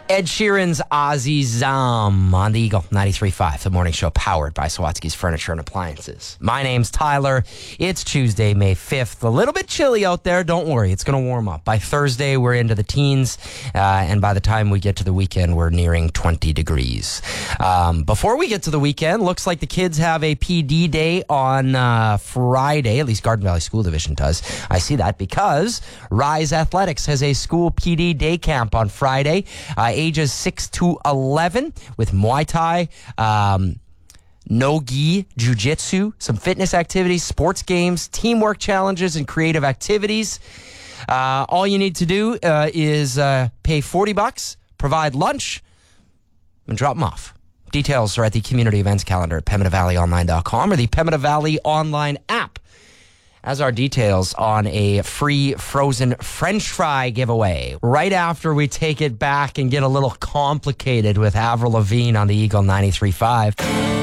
Ed Sheeran's Ozzy Zam on the Eagle 93.5, the morning show powered by Sawatsky's Furniture and Appliances. My name's Tyler. It's Tuesday, May 5th. A little bit chilly out there. Don't worry, it's going to warm up. By Thursday, we're into the teens, and by the time we get to the weekend, we're nearing 20 degrees. Before we get to the weekend, looks like the kids have a PD day on Friday, at least Garden Valley School Division does. I see that because Rise Athletics has a school PD day camp on Friday. Ages 6 to 11 with Muay Thai, no-gi, jiu-jitsu, some fitness activities, sports games, teamwork challenges, and creative activities. All you need to do is pay $40, provide lunch, and drop them off. Details are at the community events calendar at PemmineValleyOnline.com or the Pembina Valley online app. As are details on a free frozen French fry giveaway. Right after we take it back and get a little complicated with Avril Lavigne on the Eagle 93.5.